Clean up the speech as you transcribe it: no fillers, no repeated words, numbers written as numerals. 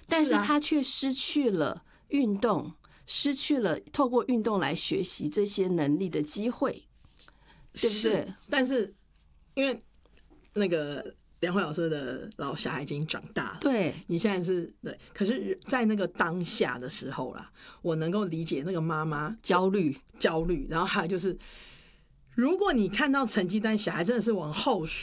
但是他却失去了运动，失去了透过运动来学习这些能力的机会，对不对？ 但是因为那个梁慧老师的老小孩已经长大了， 对， 你现在是对，可是在那个当下的时候啦，我能够理解那个妈妈焦虑， 然后还有就是，如果你看到成绩单，小孩真的是往后